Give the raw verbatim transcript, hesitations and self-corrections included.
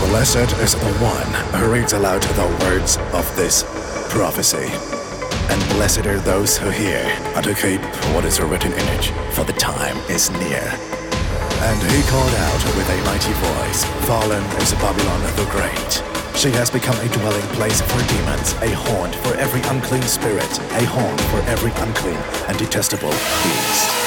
Blessed is the one who reads aloud the words of this prophecy. And blessed are those who hear and who keep what is written in it, for the time is near. And he called out with a mighty voice, Fallen is Babylon the Great. She has become a dwelling place for demons, a haunt for every unclean spirit, a haunt for every unclean and detestable beast.